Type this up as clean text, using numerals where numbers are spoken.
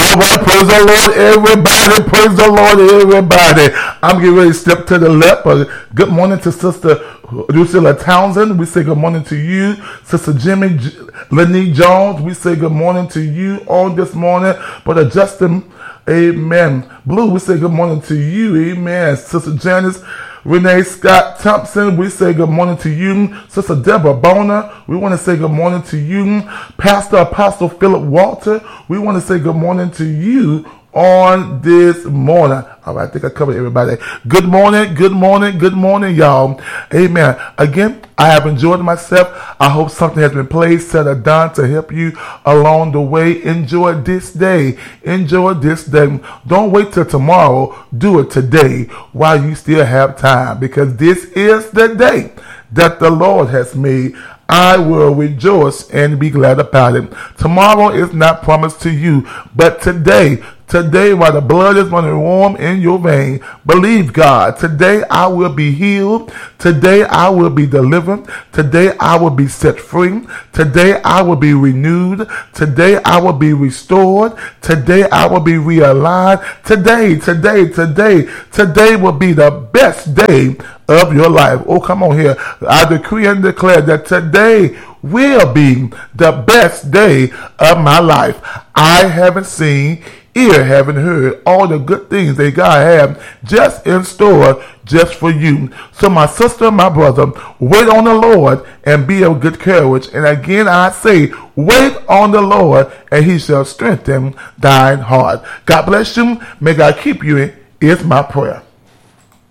right, praise the Lord, everybody. Praise the Lord, everybody. I'm getting ready to step to the left. Good morning to Sister Lucilla Townsend. We say good morning to you. Sister Lenny Jones, we say good morning to you on this morning. Brother Justin, amen. Blue, we say good morning to you, amen. Sister Janice Renee Scott Thompson, we say good morning to you. Sister Deborah Boner, we want to say good morning to you. Pastor Apostle Philip Walter, we want to say good morning to you on this morning. All right, I think I covered everybody. Good morning, good morning, good morning, y'all. Amen. Again, I have enjoyed myself. I hope something has been played, said, or done to help you along the way. Enjoy this day. Enjoy this day. Don't wait till tomorrow. Do it today while you still have time, because this is the day that the Lord has made. I will rejoice and be glad about it. Tomorrow is not promised to you, but today, while the blood is running warm in your vein, believe God. Today I will be healed. Today I will be delivered. Today I will be set free. Today I will be renewed. Today I will be restored. Today I will be realigned. Today will be the best day of your life. Oh, come on here. I decree and declare that today will be the best day of my life. I haven't seen, ear haven't heard all the good things that God has just in store just for you. So my sister, my brother, wait on the Lord and be of good courage. And again I say, wait on the Lord and he shall strengthen thine heart. God bless you. May God keep you is my prayer.